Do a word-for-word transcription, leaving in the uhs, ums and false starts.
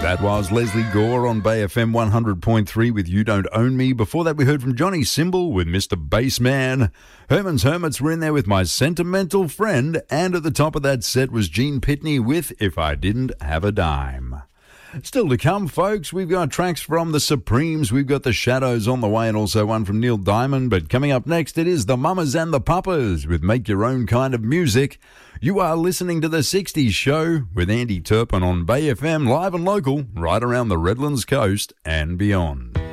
That was Leslie Gore on Bay F M one hundred point three with You Don't Own Me. Before that, we heard from Johnny Symbol with Mister Bassman. Herman's Hermits were in there with My Sentimental Friend. And at the top of that set was Gene Pitney with If I Didn't Have a Dime. Still to come, folks, we've got tracks from the Supremes, we've got the Shadows on the way, and also one from Neil Diamond. But coming up next, it is the Mamas and the Papas with Make Your Own Kind of Music. You are listening to the sixties Show with Andy Turpin on Bay F M, live and local, right around the Redlands coast and beyond.